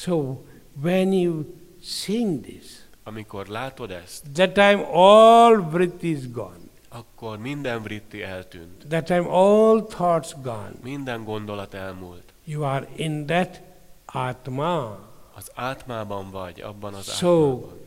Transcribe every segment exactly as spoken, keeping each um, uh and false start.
So when you sing this, Amikor látod ezt, that time all vritti is gone. akkor minden vritti eltűnt. That time all thoughts gone. Minden gondolat elmúlt. You are in that Atma. Az átmában vagy, abban az So, átmában.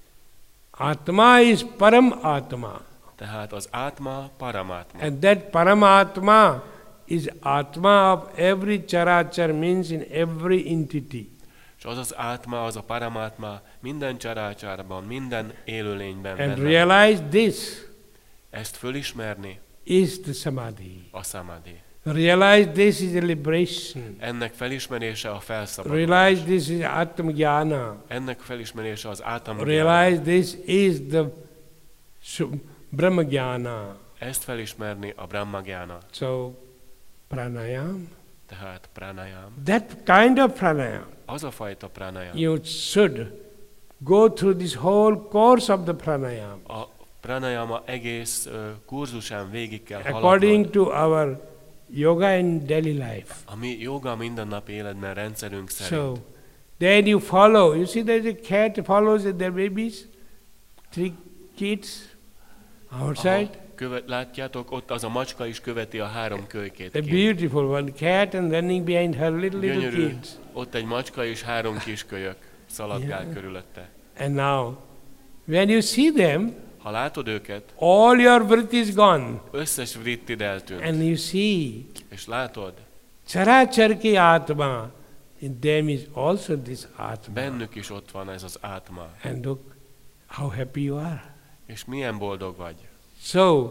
Atma is Param Atma. Tehát az átma paramátma. And that Paramatma is Atma of every charachar, means in every entity. És az az átma, az a paramátma minden csarácsárban, minden élőlényben And benne van. realize this Ezt fölismerni is the Samadhi. a samadhi. Realize this is a liberation. Ennek felismerése a felszabadulás. Realize this is Atmajnana. Ennek felismerése az átamgyána. Realize this is the Su- Brahmajnana. Ezt felismerni a brahmagyána. So, pranayam. Tehát pranayam. That kind of pranayam. Az a fajta pranayam. You should go through this whole course of the pranayam. A pranayama egész uh, kurzusán végig kell According haladnod. to our yoga in daily life. A mi joga mindennapi életben rendszerünk So, szerint. then you follow. You see there's a cat follows their babies, three kids outside. Ahol követ, látjátok, ott az a macska is követi a három kölykét. A kint. beautiful one cat and running behind her little little Gyönyörű, kids. ott egy macska és három kiskölyök szaladgál Yeah. körülötte. And now, when you see them, Ha látod őket, all your vritti is gone. összes vrittid eltűnt. And you see, És látod, characharki atma, in them is also this atma. bennük is ott van ez az átma. And look how happy you are. És milyen boldog vagy. So,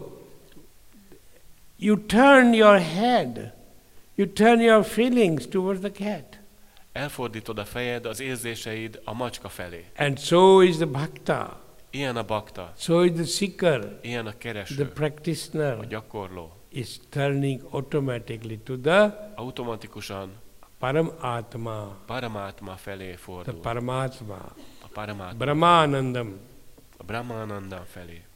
you turn your head, you turn your feelings towards the cat. Elfordítod a fejed, az érzéseid a macska felé. And so is the bhakta, Ilyen a bakta, so is the seeker, ilyen a the kereső, a practitioner gyakorló. is turning automatically to the Automatikusan Param Atma, paramátma felé the fordul. Paramatma, A paramátma, Brahmanandam. a brahmananda felé.